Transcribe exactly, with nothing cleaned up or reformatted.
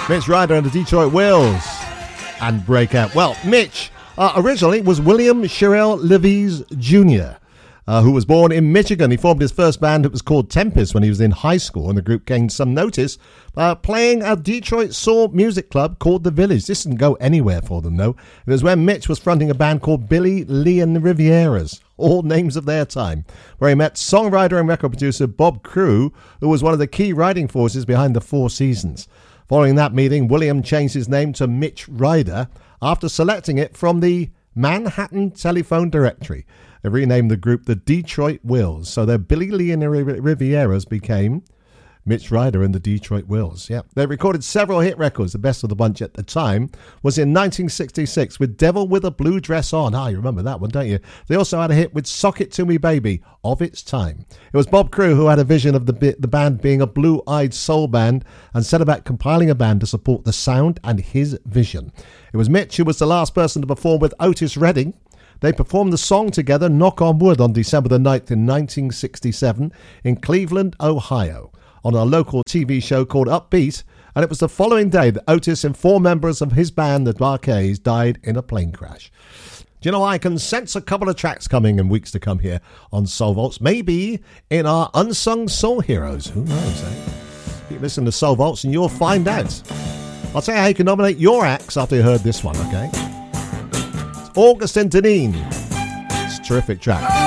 Mitch Ryder and the Detroit Wheels and Breakout. Well, Mitch uh, originally was William Sherrill Levis Junior, uh, who was born in Michigan. He formed his first band. It was called Tempest when he was in high school, and the group gained some notice uh, playing a Detroit soul music club called The Village. This didn't go anywhere for them, though. It was when Mitch was fronting a band called Billy Lee and the Rivieras, all names of their time, where he met songwriter and record producer Bob Crew, who was one of the key writing forces behind the Four Seasons. Following that meeting, William changed his name to Mitch Ryder after selecting it from the Manhattan Telephone Directory. They renamed the group the Detroit Wheels, so their Billy Lee and the Rivieras became Mitch Ryder and the Detroit Wheels. Yeah, they recorded several hit records. The best of the bunch at the time was in nineteen sixty-six with Devil with a Blue Dress On. Ah, you remember that one, don't you? They also had a hit with Sock It To Me Baby, of its time. It was Bob Crew who had a vision of the the band being a blue-eyed soul band and set about compiling a band to support the sound and his vision. It was Mitch who was the last person to perform with Otis Redding. They performed the song together, Knock on Wood, on December the ninth in nineteen sixty-seven in Cleveland, Ohio, on a local T V show called Upbeat, and it was the following day that Otis and four members of his band, the Bar-Kays, died in a plane crash. Do you know, I can sense a couple of tracks coming in weeks to come here on Soul Vaults, maybe in our Unsung Soul Heroes. Who knows, eh? Keep listening to Soul Vaults and you'll find out. I'll tell you how you can nominate your acts after you heard this one, okay? It's August and Deneen. It's a terrific track.